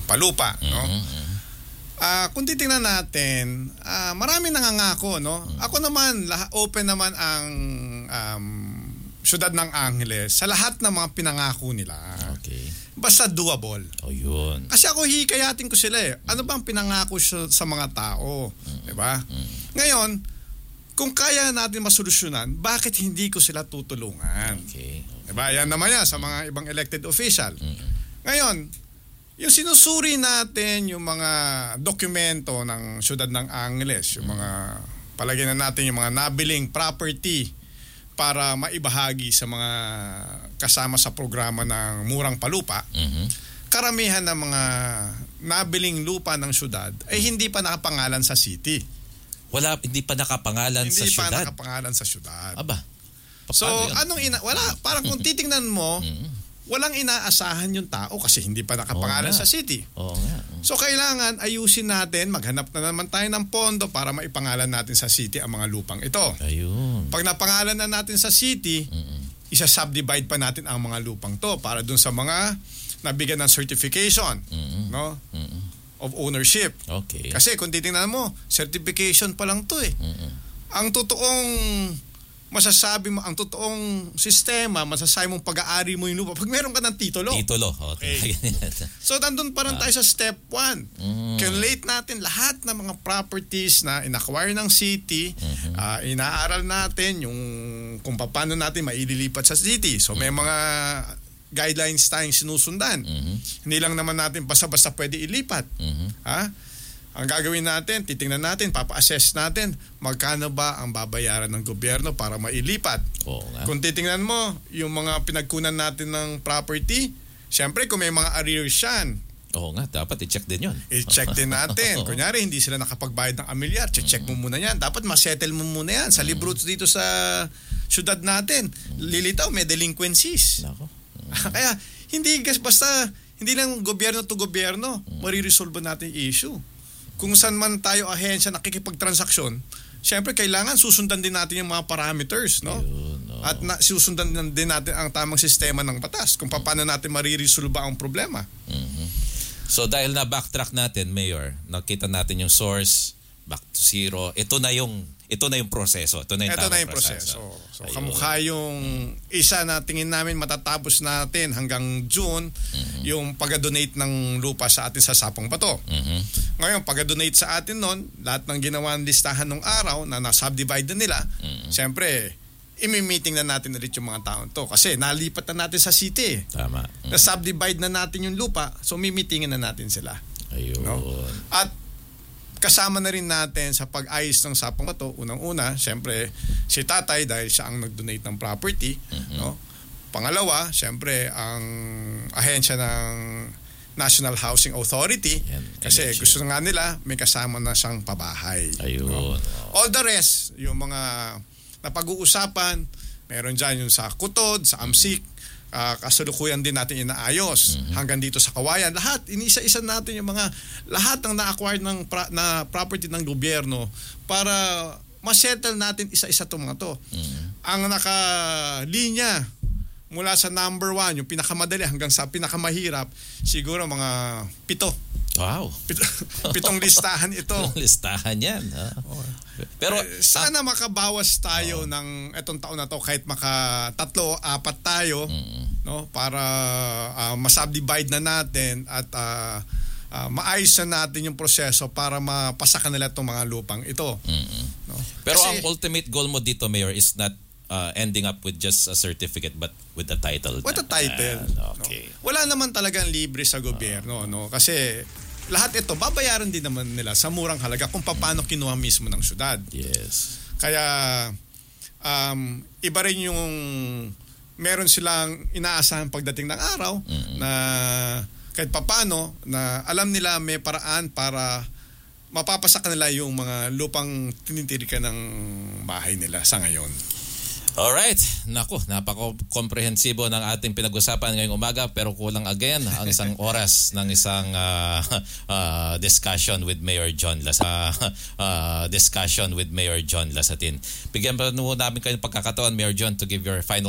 palupa, no? Kung titingnan natin, marami nangangako, no? Ako naman, open naman ang Siyudad ng Angeles sa lahat ng mga pinangako nila. Okay. Basta doable. O yun. Kasi ako hikayatin ko sila eh. Ano bang pinangako sa mga tao? Diba? Ngayon, kung kaya natin masolusyonan, bakit hindi ko sila tutulungan? Okay. Diba? Yan naman yan sa mga ibang elected official. Ngayon, yung sinusuri natin yung mga dokumento ng Siyudad ng Angeles, yung mga, palagay na natin yung mga nabiling property para maibahagi sa mga kasama sa programa ng Murang Palupa, karamihan ng mga nabiling lupa ng syudad ay hindi pa nakapangalan sa city. Hindi pa nakapangalan sa syudad? Hindi pa nakapangalan sa syudad. Aba. So, parang kung titingnan mo, walang inaasahan yung tao kasi hindi pa nakapangalan sa city. Oo nga. So, kailangan ayusin natin, maghanap na naman tayo ng pondo para maipangalan natin sa city ang mga lupang ito. Ayun. Pag napangalan na natin sa city, isa-subdivide pa natin ang mga lupang to para dun sa mga nabigyan ng certification, no? Of ownership. Okay. Kasi kung titingnan mo, certification pa lang to eh. Ang totoong masasabi mo, ang totoong sistema, masasabi mong pag-aari mo yung lupa pag meron ka ng titulo. Titulo. Okay. So, nandun pa rin tayo sa step 1. Calculate natin lahat ng mga properties na in-acquire ng city. Inaaral natin yung kung paano natin maililipat sa city. So, may mga guidelines tayong sinusundan. Hindi lang naman natin basta-basta pwede ilipat. Ang gagawin natin, titingnan natin, papa-assess natin magkano ba ang babayaran ng gobyerno para mailipat. Kung titingnan mo, yung mga pinagkunan natin ng property, syempre kung may mga arrears yan, oo nga, dapat i-check din yun. I-check din natin. Kunyari, hindi sila nakapagbayad ng amilyar, check mo muna yan. Dapat masettle mo muna yan. Sa libro dito sa syudad natin, lilitaw, may delinquencies. Kaya, hindi lang gobyerno to gobyerno, mariresolve natin yung issue. Kung saan man tayo ahensya nakikipagtransaksyon, syempre kailangan susundan din natin yung mga parameters, no? At susundan din natin ang tamang sistema ng batas kung paano natin mariresolve ang problema. So dahil na backtrack natin, Mayor, nakita natin yung source, back to zero. Ito na yung proseso. Ito na yung proseso. So kamukha yung isa na tingin namin matatapos natin hanggang June, yung pag-donate ng lupa sa atin sa Sapang Bato. Ngayon, pag-donate sa atin nun, lahat ng ginawa ng listahan ng araw na na-subdivide na nila, siyempre, imi-meeting na natin ulit yung mga taon to. Kasi nalipat na natin sa city. Tama. Na-subdivide na natin yung lupa, so mi-meetingin na natin sila. Ayun. No? At kasama na rin natin sa pag-ayos ng Sapang Bato, unang-una, siyempre, si tatay dahil siya ang nag-donate ng property. No? Pangalawa, siyempre, ang ahensya ng National Housing Authority. Kasi gusto nga nila, may kasama na siyang pabahay. Ayun. No? All the rest, yung mga napag-uusapan, meron dyan yung sa Kutod, sa Amsik, kasalukuyan din natin inaayos hanggang dito sa Kawayan. Lahat, inisa-isa natin yung mga lahat ng na-acquire na property ng gobyerno para ma-settle natin isa-isa itong mga to. Ang nakalinya mula sa number 1, yung pinakamadali hanggang sa pinakamahirap, siguro mga 7. Wow. 7 listahan ito. Listahan yan. Pero sana makabawas tayo ng etong taon na to kahit maka 3-4 tayo, no, para ma-subdivide na natin at maayos na natin yung proseso para mapasakan nila itong mga lupang ito. No? Pero ang ultimate goal mo dito, Mayor, is not ending up with just a certificate but with a title. With a title. Okay. No? Wala naman talagang libre sa gobyerno, no? Kasi lahat ito babayaran din naman nila sa murang halaga kung paano kinuha mismo ng syudad. Yes. Kaya iba rin yung meron silang inaasahan pagdating ng araw na kahit paano na alam nila may paraan para mapapasak nila yung mga lupang tinitirikan ng bahay nila sa ngayon. Alright. Naku, napaka-komprehensibo ng ating pinag-usapan ngayong umaga pero kulang again ang isang oras ng isang discussion with Mayor John Lasatin. Bigyan pa namin kayo ng pagkakataon, Mayor John, to give your final